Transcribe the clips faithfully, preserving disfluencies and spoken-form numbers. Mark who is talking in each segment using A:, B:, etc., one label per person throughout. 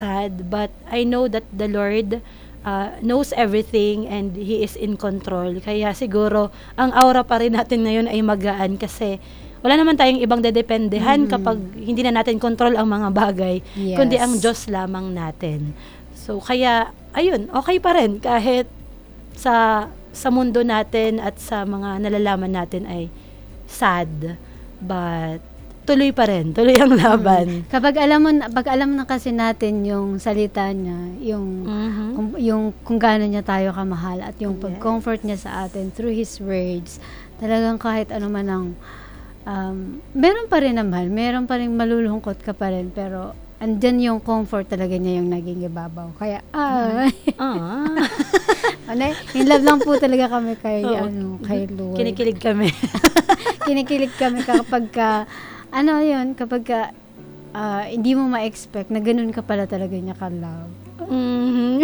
A: sad, but I know that the Lord uh, knows everything and He is in control. Kaya siguro, ang aura pa rin natin ngayon ay magaan kasi wala naman tayong ibang dedependehan
B: Mhm.
A: kapag hindi na natin control ang mga bagay,
B: Yes.
A: kundi ang Diyos lamang natin. So, kaya, ayun, okay pa rin kahit sa sa mundo natin at sa mga nalalaman natin ay sad, but tuloy pa rin, tuloy ang laban.
B: Kapag alam mo na, pag alam na kasi natin yung salita niya, yung
A: Mhm.
B: kung, yung kung gaano niya tayo kamahal at yung
A: Yes.
B: pag-comfort niya sa atin through His words, talagang kahit ano man ang um, meron pa rin naman, meron pa rin malulungkot ka pa rin, pero andyan yung comfort talaga niya yung naging ibabaw. Kaya, ah,
A: Ah,
B: ano, in love lang po talaga kami kay,
A: Oo.
B: ano, kay Lord.
A: kinikilig kami.
B: Kinikilig kami kapag ka, ano yun, kapag ka, ah, hindi mo ma-expect na ganun ka pala talaga niya ka-love.
A: Mhm.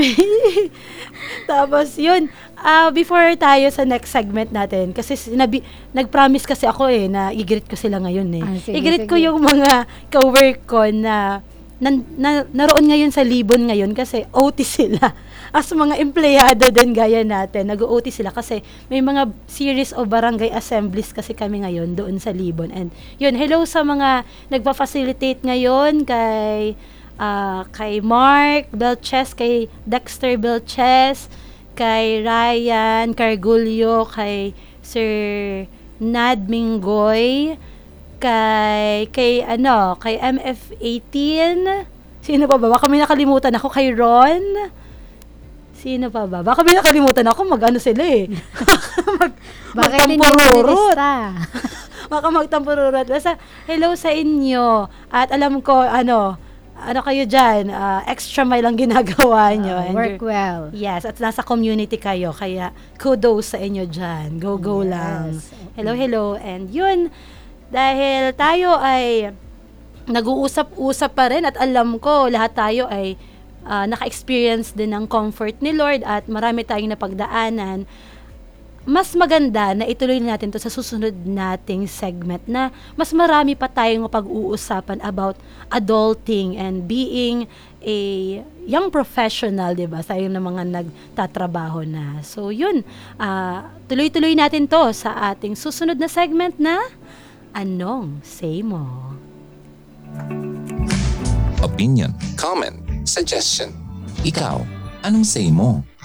A: Tapos yun, ah, before tayo sa next segment natin, kasi sinabi, nag-promise kasi ako eh, na i-greet ko sila ngayon eh.
B: Ah, sige,
A: I-greet ko
B: sige.
A: yung mga ka-work ko na, na, na naroon ngayon sa Libon ngayon kasi O T sila. As mga empleyado din gaya natin, nag-O T sila kasi may mga series of barangay assemblies kasi kami ngayon doon sa Libon. And yun, hello sa mga nagpa-facilitate ngayon kay ah, kay Mark Belches, kay Dexter Belches, kay Ryan Cargulio, kay Sir Nad Minggoy, kay kay ano, kay M F eighteen. Sino pa ba? Baka may nakalimutan ako, kay Ron. Sino pa ba? Baka may nakalimutan ako, mag-ano sila eh. mag,
B: Bakit hindi mo
A: magtampururot.
B: nilista?
A: Baka magtampururot. Basta, hello sa inyo. At alam ko, ano, ano kayo dyan, ah, extra mile ang ginagawa nyo.
B: Ah,
A: And
B: work
A: you're-
B: well.
A: Yes, at nasa community kayo. Kaya, kudos sa inyo dyan. Go, go
B: Yes.
A: lang. Hello, hello. And yun, dahil tayo ay nag-uusap-usap pa rin at alam ko, lahat tayo ay ah, naka-experience din ng comfort ni Lord at marami tayong napagdaanan, mas maganda na ituloy natin to sa susunod nating segment na mas marami pa tayong pag-uusapan about adulting and being a young professional, di ba? Sa ng mga nagtatrabaho na. So, yun. ah, tuloy-tuloy natin to sa ating susunod na segment na Anong Say Mo?
C: Opinion.
D: Comment, suggestion.
C: Ikaw, anong say mo?